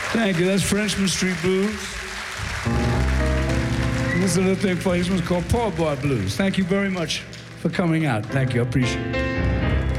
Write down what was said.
Thank you. That's Frenchman Street Blues. And this little thing for you. This one's called Poor Boy Blues. Thank you very much for coming out. Thank you. I appreciate it.